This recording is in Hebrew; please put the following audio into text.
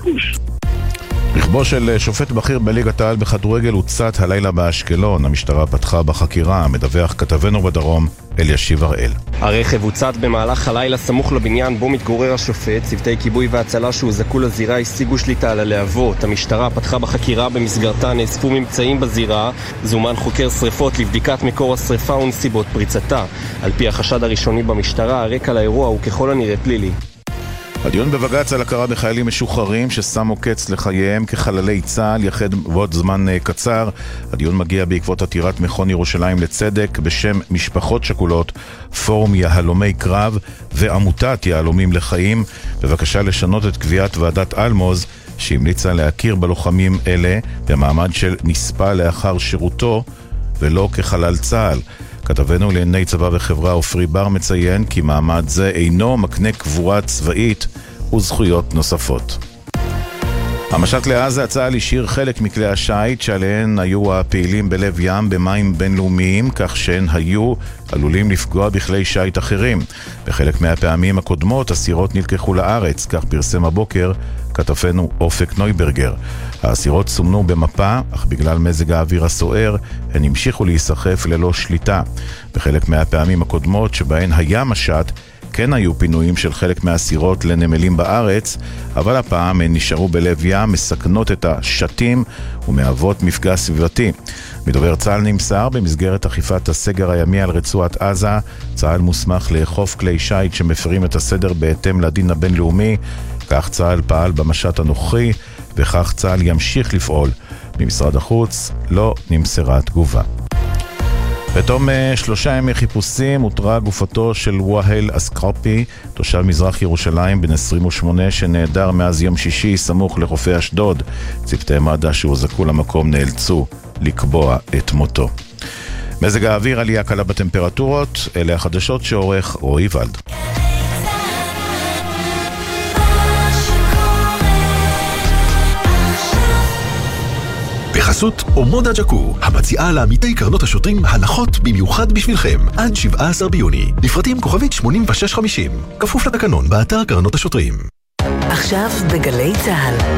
ביקוש. רכבו של שופט בכיר בליגת העל בכדורגל הוצת הלילה באשקלון. המשטרה פתחה בחקירה, מדווח כתבנו בדרום אלישיב הראל. הרכב הוצת במהלך הלילה סמוך לבניין בו מתגורר השופט. צוותי כיבוי והצלה שהוזעקו לזירה השיגו שליטה על הלהבות. המשטרה פתחה בחקירה, במסגרתה נאספו ממצאים בזירה. זומן חוקר שריפות לבדיקת מקור השריפה ונסיבות פריצתה. על פי החשד הראשוני במשטרה, הרקע לאירוע הוא ככל הנראה פלילי. הדיון בבג"ץ על הכרה בחיילים משוחררים ששמו קץ לחייהם כחללי צה"ל יחד בעוד זמן קצר. הדיון מגיע בעקבות עתירת מכון ירושלים לצדק בשם משפחות שכולות, פורום יהלומי קרב ועמותת יהלומים לחיים, בבקשה לשנות את קביעת ועדת אלמוז שהמליצה להכיר בלוחמים אלה במעמד של נספה לאחר שירותו ולא כחלל צה"ל. כתבנו לענייני צבא וחברה אופרי בר מציין כי מעמד זה אינו מקנה קבורה צבאית וזכויות נוספות. המשט לעזה, צה"ל השאיר חלק מכלי השיט שעליהן היו הפעילים בלב ים במים בינלאומיים, כך שהן היו עלולים לפגוע בכלי שיט אחרים. בחלק מהפעמים הקודמות הסירות נלקחו לארץ, כך פרסם הבוקר כתבנו אופק נויברגר. הסירות סומנו במפה, אך בגלל מזג האוויר הסוער הן המשיכו להיסחף ללא שליטה. בחלק מהפעמים הקודמות שבהן היה משט כן היו פינויים של חלק מהסירות לנמלים בארץ, אבל הפעם הן נשארו בלב ים, מסכנות את השטים ומהוות מפגע סביבתי. מדובר צה"ל נמסר, במסגרת אכיפת הסגר הימי על רצועת עזה, צה"ל מוסמך לאכוף כלי שיט שמפרים את הסדר בהתאם לדין הבינלאומי. כך צה"ל פעל במשט הנוכחי, וכך צה"ל ימשיך לפעול. ממשרד החוץ לא נמסרה תגובה. בתום 3 ימי חיפושים הותרה גופתו של וואהל אסקרפי, תושב מזרח ירושלים בן 28 שנעדר מאז יום שישי סמוך לחופי אשדוד. צוותי מד"א שהוזעקו למקום נאלצו לקבוע את מותו. מזג האוויר, עלייה קלה בטמפרטורות, אלה החדשות שעורך רועי ולד. בחסות אומודה ג'קו, המציעה לעמיתי קרנות השוטרים הנחות במיוחד בשבילכם עד 17 ביוני. לפרטים כוכבית 8650, כפוף לתקנון באתר קרנות השוטרים. עכשיו בגלי צהל.